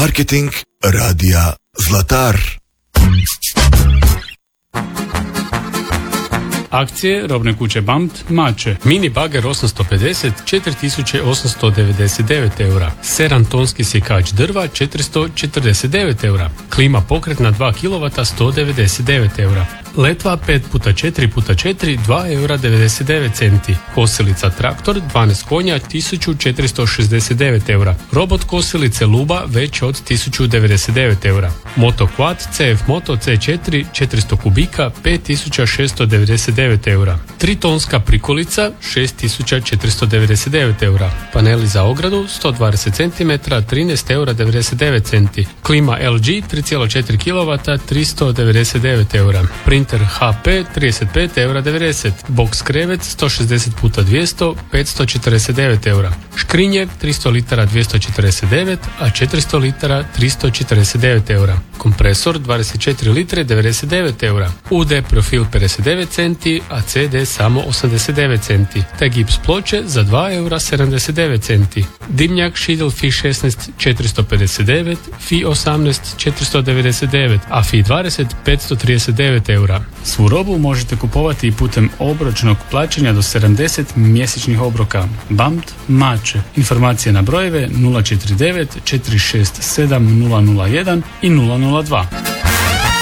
Marketing radija Zlatar. Akcije robne kuće BAMT Mače. Mini bager 850 4899 eura. Seran tonski sjekač drva 449 eura. Klima pokretna 2 kW 199 eura. Letva 5x4x4 2 eura 99 centi. Kosilica traktor 12 konja 1469 eura. Robot kosilice Luba već od 1099 eura. Moto Quad CF Moto C4 400 kubika 5699 eura. 3 tonska prikolica 6499 eura. Paneli za ogradu 120 cm 13 eura 99 centi. Klima LG 3,4 kW 399 eura. Printer HP 35 eura 90. Box krevet 160x200 549 eura. Škrinje 300 litara 249, a 400 litara 349 eura. Kompresor 24 litre 99 eura. UD profil 59 centi, a CD samo 89 centi. Te gips ploče za 2 eura 79 centi. Dimnjak Schiedel Fi 16 459, Fi 18 499, a Fi 20 539 eura. Svu robu možete kupovati i putem obročnog plaćanja do 70 mjesečnih obroka. BAMT Mače. Informacije na brojeve 049 467 001 i 002.